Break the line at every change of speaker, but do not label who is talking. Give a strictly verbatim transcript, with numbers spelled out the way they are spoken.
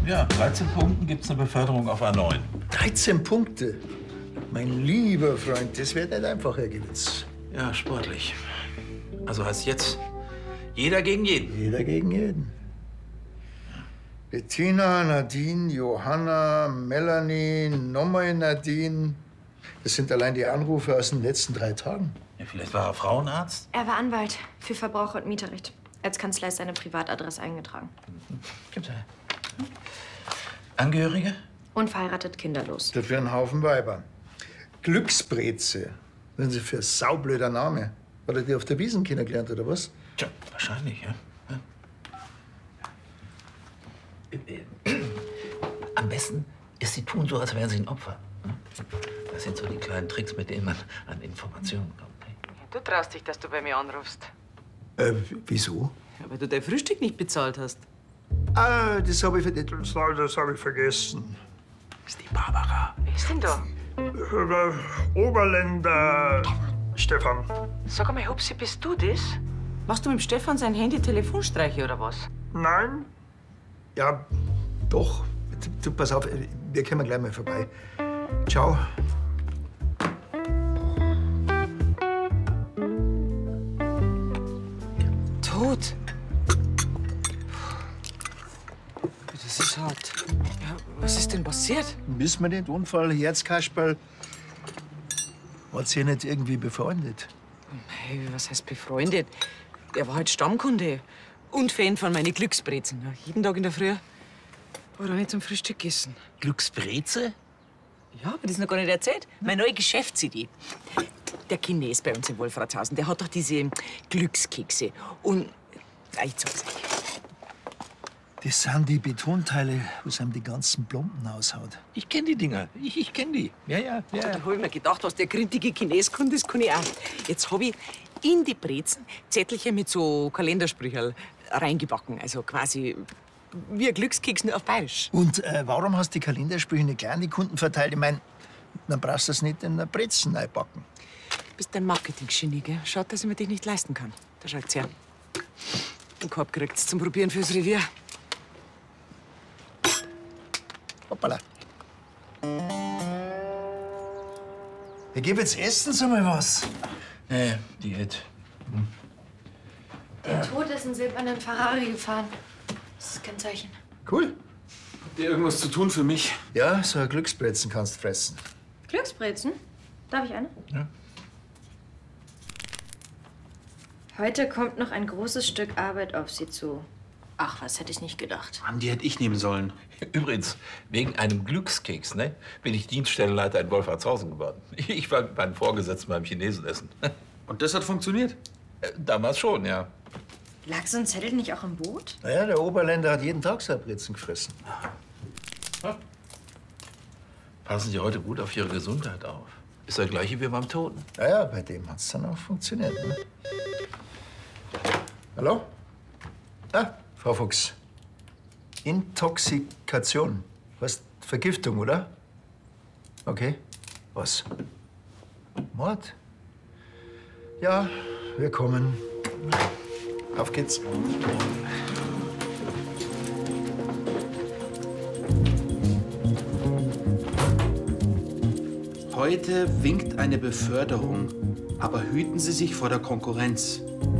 Ja, dreizehn Punkten gibt's eine Beförderung auf A neun.
dreizehn Punkte? Mein lieber Freund, das wird nicht einfach, Herr Gewitz.
Ja, sportlich. Also heißt jetzt jeder gegen jeden.
Jeder gegen jeden. Bettina, Nadine, Johanna, Melanie, nochmal Nadine. Das sind allein die Anrufe aus den letzten drei Tagen.
Ja, vielleicht war er Frauenarzt?
Er war Anwalt für Verbraucher- und Mieterrecht. Als Kanzlei ist seine Privatadresse eingetragen.
Gibt's ja. Angehörige?
Unverheiratet, kinderlos.
Dafür ein Haufen Weiber. Glücksbreze. Wenn Sie für saublöder Name. Hat er die auf der Wiesn kennengelernt, oder was?
Tja, wahrscheinlich, ja. ja. Am besten ist, Sie tun so, als wären Sie ein Opfer. Das sind so die kleinen Tricks, mit denen man an Informationen kommt.
Du traust dich, dass du bei mir anrufst.
Äh, wieso?
Ja, weil du dein Frühstück nicht bezahlt hast.
Ah, das habe ich, das hab ich vergessen.
Das ist die Barbara.
Wer ist denn da?
Äh, Oberländer Stefan.
Sag einmal, Hupsi, bist du das? Machst du mit dem Stefan sein Handy Telefonstreiche oder was?
Nein? Ja, doch. Du, du, pass auf, wir kommen gleich mal vorbei. Ciao.
Tot? Das ist hart. Ja, was ist denn passiert?
Wissen wir nicht, Unfall, Herzkasperl. Hat sich nicht irgendwie befreundet?
Hey, was heißt befreundet? Er war halt Stammkunde und Fan von meinen Glücksbrezen. Ja, jeden Tag in der Früh hat er nicht zum Frühstück gegessen.
Glücksbreze?
Ja, aber das ist noch gar nicht erzählt. Meine neue Geschäftsidee. Der Kinder ist bei uns in Wolfratshausen. Der hat doch diese Glückskekse. Und ich zeig's euch.
Das sind die Betonteile, was einem die ganzen Plomben aushaut.
Ich kenne die Dinger. Ich, ich kenne die. Ja, ja, ja.
Da hab ich mir gedacht, was der grintige Chines kann, das kann ich auch. Jetzt hab ich in die Brezen Zettelchen mit so Kalendersprücherl reingebacken. Also quasi wie ein Glückskeks, nur auf Bayerisch.
Und äh, warum hast du die Kalendersprüche nicht gleich an die Kunden verteilt? Ich mein, dann brauchst du es nicht in der Brezen einpacken.
Du bist ein Marketing-Genie, gell? Schade, dass ich mir dich nicht leisten kann. Da schaut's her. Den Korb kriegt's zum Probieren fürs Revier.
Hoppala. Ich gebe jetzt Essen Sie mal was.
Nee, Diät. Hm.
Der Tod ist einen silbernen Ferrari gefahren. Das ist das Kennzeichen.
Cool.
Habt ihr irgendwas zu tun für mich?
Ja, so ein Glücksbrezen kannst du fressen.
Glücksbrezen? Darf ich eine?
Ja.
Heute kommt noch ein großes Stück Arbeit auf Sie zu. Ach, was hätte ich nicht gedacht.
Mann, die hätte ich nehmen sollen.
Übrigens, wegen einem Glückskeks, ne, bin ich Dienststellenleiter in Wolfratshausen geworden. Ich war mit meinem Vorgesetzten beim Chinesen essen.
Und das hat funktioniert?
Damals schon, ja.
Lag so ein Zettel nicht auch im Boot?
Naja, der Oberländer hat jeden Tag seine Brezen gefressen.
Ja. Passen Sie heute gut auf Ihre Gesundheit auf. Ist der gleiche wie beim Toten.
Naja, bei dem hat's dann auch funktioniert. Ne? Hallo? Ah, Frau Fuchs. Intoxikation. Was? Vergiftung, oder? Okay. Was? Mord? Ja, wir kommen. Auf geht's.
Heute winkt eine Beförderung, aber hüten Sie sich vor der Konkurrenz.